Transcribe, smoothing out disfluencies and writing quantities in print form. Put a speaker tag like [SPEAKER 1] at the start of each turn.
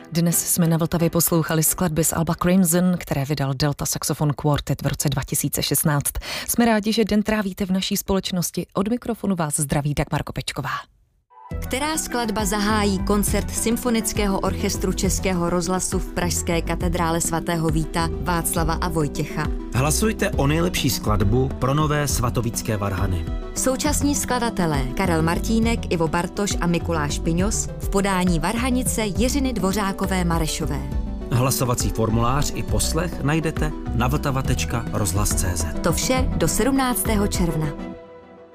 [SPEAKER 1] Dnes jsme na Vltavě poslouchali skladby z alba Crimson, které vydal Delta Saxophone Quartet v roce 2016. Jsme rádi, že den trávíte v naší společnosti. Od mikrofonu vás zdraví Dagmar Kopečková.
[SPEAKER 2] Která skladba zahájí koncert Symfonického orchestru Českého rozhlasu v pražské katedrále svatého Víta, Václava a Vojtěcha?
[SPEAKER 3] Hlasujte o nejlepší skladbu pro nové svatovícké varhany.
[SPEAKER 2] Současní skladatelé Karel Martínek, Ivo Bartoš a Mikuláš Piňos v podání varhanice Jiřiny Dvořákové Marešové.
[SPEAKER 3] Hlasovací formulář i poslech najdete na vltava.rozhlas.cz.
[SPEAKER 2] To vše do 17. června.